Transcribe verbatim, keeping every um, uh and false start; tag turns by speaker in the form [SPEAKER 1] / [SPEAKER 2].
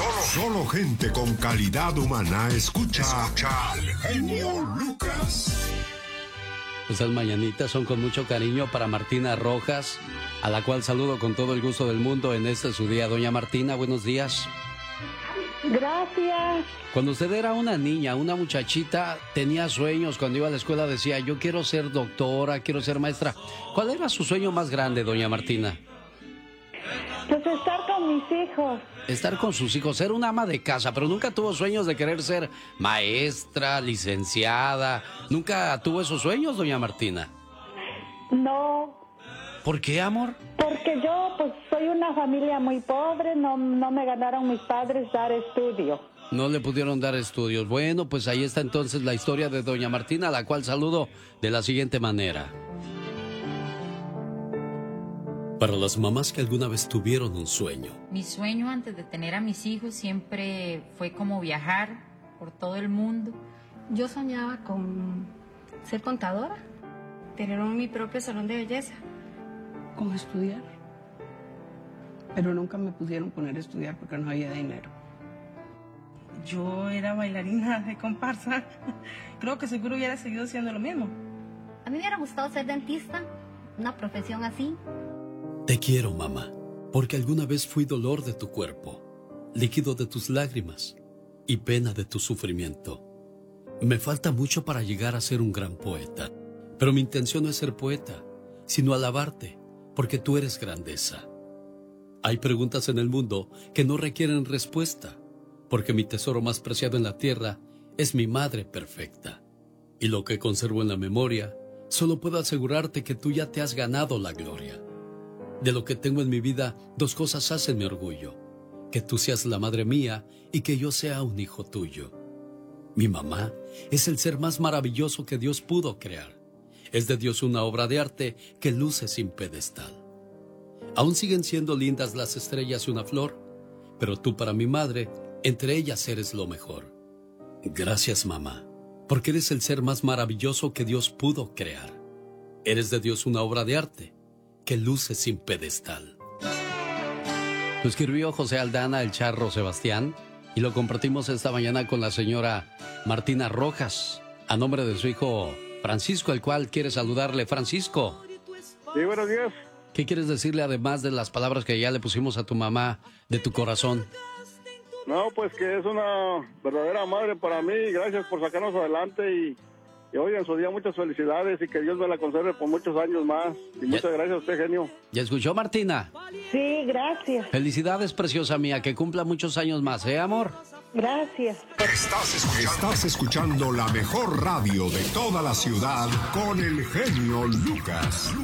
[SPEAKER 1] Solo, solo gente con calidad humana escucha, escucha al genio Lucas.
[SPEAKER 2] Estas mañanitas son con mucho cariño para Martina Rojas, a la cual saludo con todo el gusto del mundo en este su día. Doña Martina, buenos días.
[SPEAKER 3] Gracias.
[SPEAKER 2] Cuando usted era una niña, una muchachita, tenía sueños. Cuando iba a la escuela decía, yo quiero ser doctora, quiero ser maestra. ¿Cuál era su sueño más grande, doña Martina?
[SPEAKER 3] Pues estar con mis hijos.
[SPEAKER 2] Estar con sus hijos, ser una ama de casa, pero nunca tuvo sueños de querer ser maestra, licenciada. ¿Nunca tuvo esos sueños, doña Martina?
[SPEAKER 3] No.
[SPEAKER 2] ¿Por qué, amor?
[SPEAKER 3] Porque yo, pues, soy una familia muy pobre, no, no me ganaron mis padres dar estudio.
[SPEAKER 2] No le pudieron dar estudios. Bueno, pues ahí está entonces la historia de doña Martina, a la cual saludo de la siguiente manera. Para las mamás que alguna vez tuvieron un sueño.
[SPEAKER 4] Mi sueño antes de tener a mis hijos siempre fue como viajar por todo el mundo.
[SPEAKER 5] Yo soñaba con ser contadora, tener mi propio salón de belleza.
[SPEAKER 6] Con estudiar. Pero nunca me pusieron poner a estudiar porque no había dinero.
[SPEAKER 7] Yo era bailarina de comparsa. Creo que seguro hubiera seguido siendo lo mismo.
[SPEAKER 8] A mí me hubiera gustado ser dentista, una profesión así.
[SPEAKER 2] Te quiero, mamá, porque alguna vez fui dolor de tu cuerpo, líquido de tus lágrimas y pena de tu sufrimiento. Me falta mucho para llegar a ser un gran poeta, pero mi intención no es ser poeta, sino alabarte, porque tú eres grandeza. Hay preguntas en el mundo que no requieren respuesta, porque mi tesoro más preciado en la tierra es mi madre perfecta. Y lo que conservo en la memoria, solo puedo asegurarte que tú ya te has ganado la gloria. De lo que tengo en mi vida, dos cosas hacen mi orgullo: que tú seas la madre mía y que yo sea un hijo tuyo. Mi mamá es el ser más maravilloso que Dios pudo crear. Es de Dios una obra de arte que luce sin pedestal. Aún siguen siendo lindas las estrellas y una flor, pero tú para mi madre, entre ellas eres lo mejor. Gracias, mamá, porque eres el ser más maravilloso que Dios pudo crear. Eres de Dios una obra de arte que luce sin pedestal. Lo escribió José Aldana, el Charro Sebastián, y lo compartimos esta mañana con la señora Martina Rojas, a nombre de su hijo Francisco, el cual quiere saludarle. Francisco.
[SPEAKER 9] Sí, buenos días.
[SPEAKER 2] ¿Qué quieres decirle además de las palabras que ya le pusimos a tu mamá de tu corazón?
[SPEAKER 9] No, pues que es una verdadera madre para mí. Gracias por sacarnos adelante y, y hoy en su día muchas felicidades y que Dios me la conserve por muchos años más. Y muchas ya, gracias a usted, genio.
[SPEAKER 2] ¿Ya escuchó, Martina?
[SPEAKER 3] Sí, gracias.
[SPEAKER 2] Felicidades, preciosa mía, que cumpla muchos años más, ¿eh, amor?
[SPEAKER 3] Gracias.
[SPEAKER 1] Estás escuchando, Estás escuchando la mejor radio de toda la ciudad con el genio Lucas.